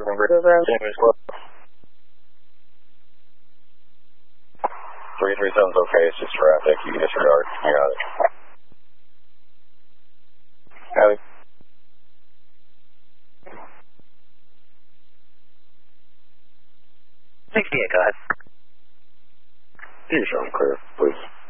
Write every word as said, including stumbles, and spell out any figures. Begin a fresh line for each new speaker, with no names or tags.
Remember, James Club. three three seven's okay, it's just traffic, you can disregard. I got it. Abby?
sixty-eight, go ahead.
You show them clear, please.